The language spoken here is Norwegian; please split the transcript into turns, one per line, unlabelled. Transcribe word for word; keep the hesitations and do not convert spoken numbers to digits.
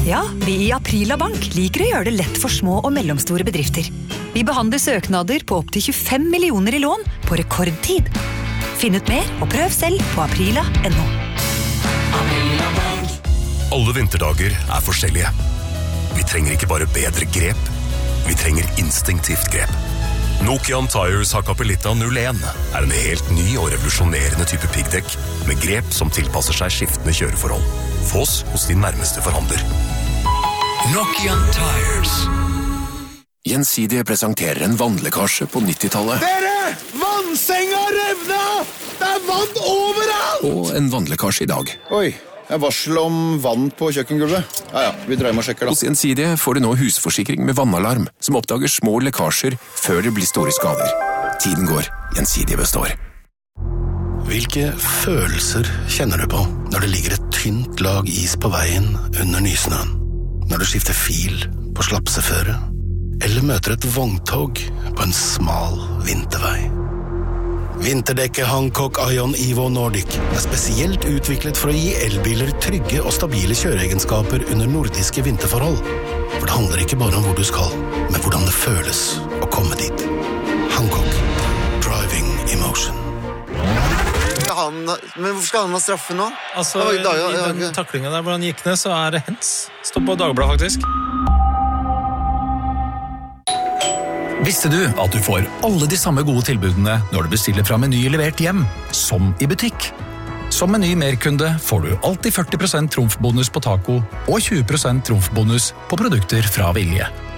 Ja, vi i Aprila Bank liker å gjøre det lett for små og mellomstore bedrifter. Vi behandler søknader på opp til tjuefem millioner i lån på rekordtid. Finn ut mer og prøv selv på aprila punktum no.
Alle vinterdager er forskjellige. Vi trenger ikke bare bedre grep, vi trenger instinktivt grep. Nokian Tires Hakkapeliitta null en er en helt ny og revolusjonerende type piggdekk med grep som tilpasser seg skiftende kjøreforhold. Fås hos din nærmeste forhandler.
Nokian Tires.
Gjensidige presenterer en vannlekkasje på nittitallet.
Dere! Vannsenga revna! Det er vann overalt!
Og en vannlekkasje i dag.
Oi, jeg varsel om vann på kjøkkengulvet. Ja, ja, vi dreier med og sjekker da.
Hos Gjensidige får du nå husforsikring med vannalarm, som oppdager små lekkasjer før det blir store skader. Tiden går, Gjensidige består.
Hvilke følelser kjenner du på når det ligger et tynt lag is på veien under nysnøen? Når du skifter fil på slapseføre? Eller møter et vogntog på en smal vintervei? Vinterdekket Hancock Ion Evo Nordic er spesielt utviklet for å gi elbiler trygge og stabile kjøreegenskaper under nordiske vinterforhold. For det handler ikke bare om hvor du skal, men hvordan det føles å komme dit. Hancock. Driving emotion.
Han, men hvorfor skal han ha straffe nå?
Altså, i den taklingen der hvor han gikk ned, så er det hens. Står på Dagbladet, faktisk.
Visste du at du får alle de samme gode tilbudene når du bestiller fra Meny levert hjem, som i butikk? Som Meny merkunde får du alltid førti prosent trumfbonus på taco og tjue prosent trumfbonus på produkter fra Vilje.